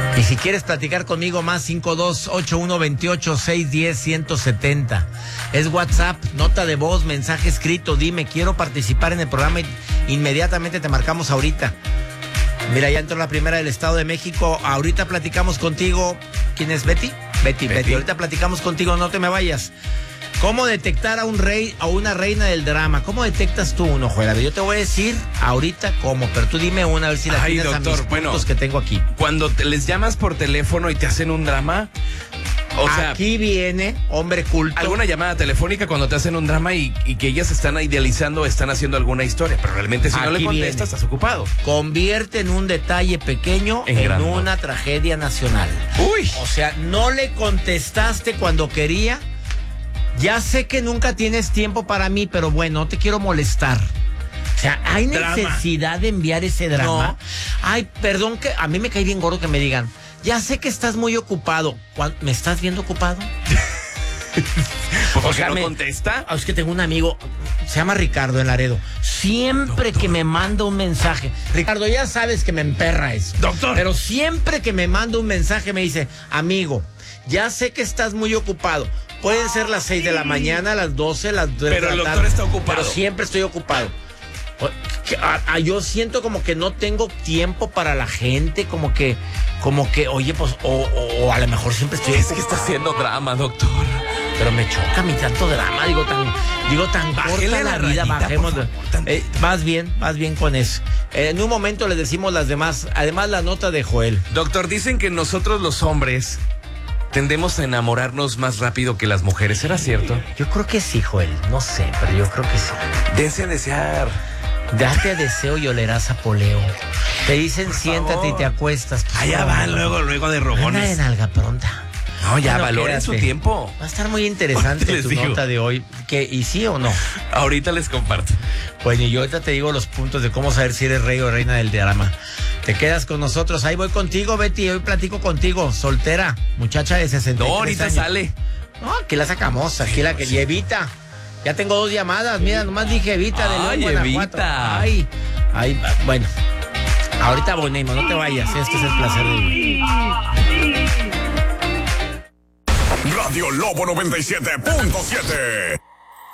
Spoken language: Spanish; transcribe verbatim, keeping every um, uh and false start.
Y si quieres platicar conmigo, más cinco dos ocho uno dos ocho seis uno cero uno siete cero. Es WhatsApp, nota de voz, mensaje escrito. Dime, quiero participar en el programa y inmediatamente te marcamos ahorita. Mira, ya entró la primera del Estado de México. Ahorita platicamos contigo. ¿Quién es? ¿Betty? Betty, Betty. Betty. Ahorita platicamos contigo, no te me vayas. ¿Cómo detectar a un rey o una reina del drama? ¿Cómo detectas tú uno, Joel? A ver, yo te voy a decir ahorita cómo, pero tú dime una, a ver si la Ay, tienes doctor, a mis bueno, puntos que tengo aquí. Cuando te les llamas por teléfono y te hacen un drama, o sea, aquí viene, hombre culto. alguna llamada telefónica cuando te hacen un drama y, y que ellas están idealizando, están haciendo alguna historia, pero realmente si Aquí no le contestas, viene. estás ocupado. Convierte en un detalle pequeño en, En en gran una tragedia nacional. Uy. O sea, no le contestaste cuando quería. Ya sé que nunca tienes tiempo para mí, pero bueno, no te quiero molestar. O sea, ¿hay Drama. necesidad de enviar ese drama? No. Ay, perdón, que a mí me cae bien gordo que me digan, ya sé que estás muy ocupado. ¿Cuán- ¿Me estás viendo ocupado? ¿Por O qué sea, no me- contesta? Ah, es que tengo un amigo, se llama Ricardo en Laredo. Siempre Doctor. que me manda un mensaje, Ricardo, ya sabes que me emperra eso. Doctor. Pero siempre que me manda un mensaje me dice, amigo, ya sé que estás muy ocupado. Pueden ser las seis de la mañana, las doce, las tres Pero de el la doctor tarde, está ocupado. Pero siempre estoy ocupado. O- que- a- a- yo siento como que no tengo tiempo para la gente, como que, como que, oye, pues, o, o- o a lo mejor siempre estoy Es que ocupado. está haciendo drama, doctor. Pero me choca mi tanto drama, digo tan, digo tan Bájele corta la la vida, rayita, bajemos. por favor, tantito. Eh, vas bien, vas bien con eso. Eh, en un momento les decimos las demás, además la nota de Joel. Doctor, dicen que nosotros los hombres tendemos a enamorarnos más rápido que las mujeres. ¿Será cierto? Yo creo que sí, Joel, no sé, pero yo creo que sí. Dense a desear. Date a deseo y olerás a poleo. Te dicen siéntate favor. y te acuestas. Pues, Allá no, van no, luego, luego de Anda rogones. en alga pronta. No, ya, Bueno, valoren quédate. su tiempo. Va a estar muy interesante Ahorita les tu digo. nota de hoy. ¿Qué, ¿Y sí o no? Ahorita les comparto. Bueno, y yo ahorita te digo los puntos de cómo saber si eres rey o reina del drama. Te quedas con nosotros. Ahí voy contigo, Betty. Hoy platico contigo. Soltera, muchacha de sesenta y tres No, ahorita años. sale. No, aquí la sacamos. Aquí la que... Y Evita. Ya tengo dos llamadas. Mira, nomás dije Evita de Ay, León, Guanajuato. Evita. Ay, ay, bueno. Ahorita bonemos, no te vayas. Este es el placer de vivir. Radio Lobo noventa y siete punto siete.